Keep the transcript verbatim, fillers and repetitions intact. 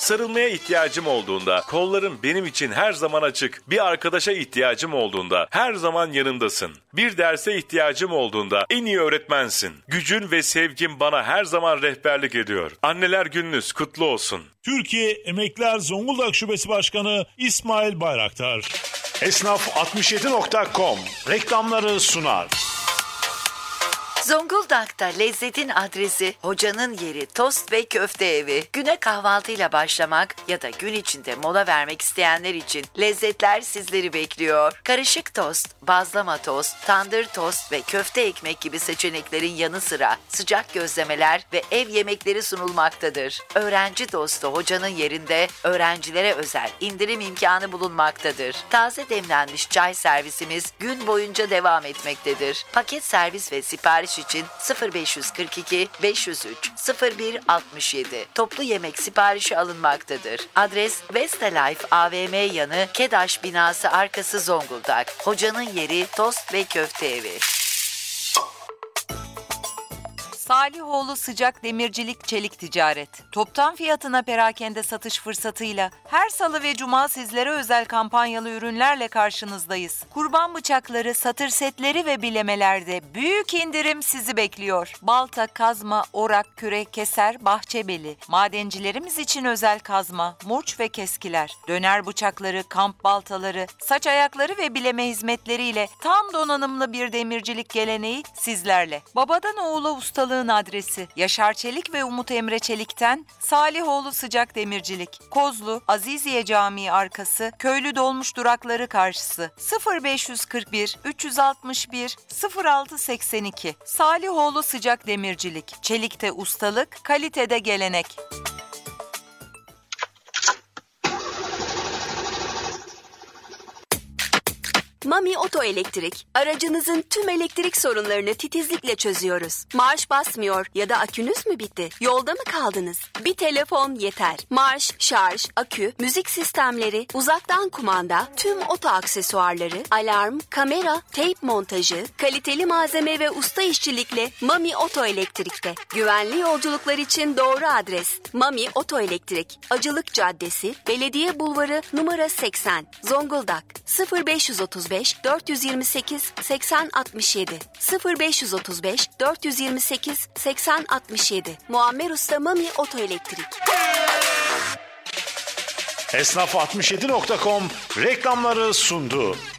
Sarılmaya ihtiyacım olduğunda kollarım benim için her zaman açık. Bir arkadaşa ihtiyacım olduğunda her zaman yanımdasın. Bir derse ihtiyacım olduğunda en iyi öğretmensin. Gücün ve sevgin bana her zaman rehberlik ediyor. Anneler gününüz kutlu olsun. Türkiye Emekliler Zonguldak Şubesi Başkanı İsmail Bayraktar. Esnaf altmış yedi nokta com reklamları sunar. Zonguldak'ta lezzetin adresi, hocanın yeri Tost ve Köfte Evi. Güne kahvaltıyla başlamak ya da gün içinde mola vermek isteyenler için lezzetler sizleri bekliyor. Karışık tost, bazlama tost, tandır tost ve köfte ekmek gibi seçeneklerin yanı sıra sıcak gözlemeler ve ev yemekleri sunulmaktadır. Öğrenci dostu hocanın yerinde öğrencilere özel indirim imkanı bulunmaktadır. Taze demlenmiş çay servisimiz gün boyunca devam etmektedir. Paket servis ve sipariş için sıfır beş kırk iki beş yüz üç sıfır bir altmış yedi toplu yemek siparişi alınmaktadır. Adres Westlife A V M yanı KEDAŞ binası arkası Zonguldak. Hocanın yeri Tost ve Köfte Evi. Salihoğlu Sıcak Demircilik Çelik Ticaret. Toptan fiyatına perakende satış fırsatıyla her salı ve cuma sizlere özel kampanyalı ürünlerle karşınızdayız. Kurban bıçakları, satır setleri ve bilemelerde büyük indirim sizi bekliyor. Balta, kazma, orak, kürek, keser, bahçebeli. Madencilerimiz için özel kazma, murç ve keskiler. Döner bıçakları, kamp baltaları, saç ayakları ve bileme hizmetleriyle tam donanımlı bir demircilik geleneği sizlerle. Babadan oğula ustalığı adresi Yaşar Çelik ve Umut Emre Çelik'ten Salihoğlu Sıcak Demircilik, Kozlu, Aziziye Camii arkası, Köylü Dolmuş durakları karşısı, sıfır beş kırk bir üç altı bir sıfır altı seksen iki. Salihoğlu Sıcak Demircilik, çelikte ustalık, kalitede gelenek. Mami Oto Elektrik. Aracınızın tüm elektrik sorunlarını titizlikle çözüyoruz. Marş basmıyor ya da akünüz mü bitti? Yolda mı kaldınız? Bir telefon yeter. Marş, şarj, akü, müzik sistemleri, uzaktan kumanda, tüm oto aksesuarları, alarm, kamera, teyp montajı, kaliteli malzeme ve usta işçilikle Mami Oto Elektrik'te. Güvenli yolculuklar için doğru adres. Mami Oto Elektrik. Acılık Caddesi, Belediye Bulvarı numara seksen. Zonguldak. sıfır beş otuz beş dört yüz yirmi sekiz seksen altmış yedi sıfır beş otuz beş dört yüz yirmi sekiz seksen altmış yedi. Muammer Usta Mami Oto Elektrik. Esnaf altmış yedi nokta com reklamları sundu.